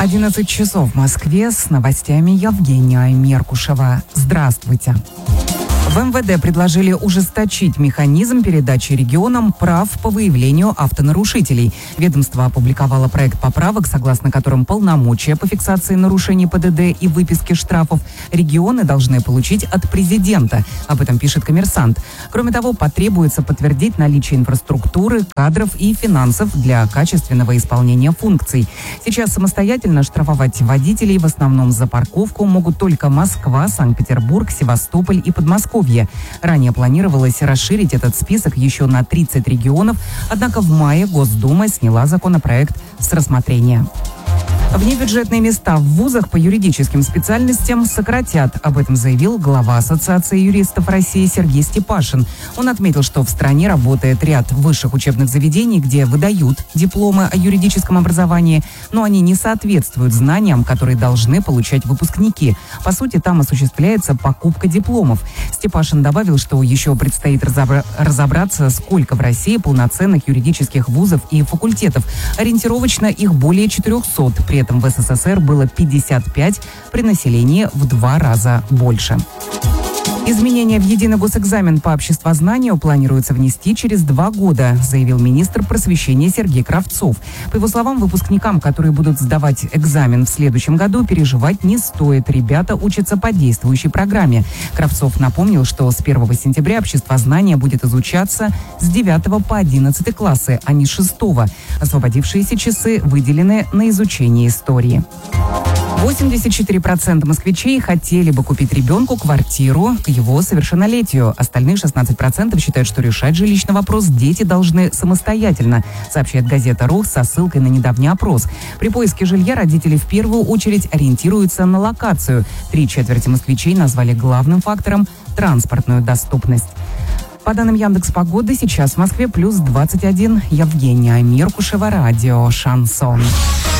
11 часов в Москве. С новостями Евгения Меркушева. Здравствуйте. В МВД предложили ужесточить механизм передачи регионам прав по выявлению автонарушителей. Ведомство опубликовало проект поправок, согласно которым полномочия по фиксации нарушений ПДД и выписке штрафов регионы должны получить от президента. Об этом пишет «Коммерсант». Кроме того, потребуется подтвердить наличие инфраструктуры, кадров и финансов для качественного исполнения функций. Сейчас самостоятельно штрафовать водителей в основном за парковку могут только Москва, Санкт-Петербург, Севастополь и Подмосковье. Ранее планировалось расширить этот список еще на 30 регионов, однако в мае Госдума сняла законопроект с рассмотрения. Внебюджетные места в вузах по юридическим специальностям сократят. Об этом заявил глава Ассоциации юристов России Сергей Степашин. Он отметил, что в стране работает ряд высших учебных заведений, где выдают дипломы о юридическом образовании, но они не соответствуют знаниям, которые должны получать выпускники. По сути, там осуществляется покупка дипломов. Степашин добавил, что еще предстоит разобраться, сколько в России полноценных юридических вузов и факультетов. Ориентировочно их более 400. При этом в СССР было 55, при населении в 2 раза больше. Изменения в единый госэкзамен по обществознанию планируется внести через 2 года, заявил министр просвещения Сергей Кравцов. По его словам, выпускникам, которые будут сдавать экзамен в следующем году, переживать не стоит. Ребята учатся по действующей программе. Кравцов напомнил, что с 1 сентября обществознание будет изучаться с 9 по 11 классы, а не с 6. Освободившиеся часы выделены на изучение истории. 84% москвичей хотели бы купить ребенку квартиру к его совершеннолетию. Остальные 16% считают, что решать жилищный вопрос дети должны самостоятельно, сообщает газета «Рух» со ссылкой на недавний опрос. При поиске жилья родители в первую очередь ориентируются на локацию. 3/4 москвичей назвали главным фактором транспортную доступность. По данным Яндекс.Погоды, сейчас в Москве плюс 21. Евгения Меркушева, радио «Шансон».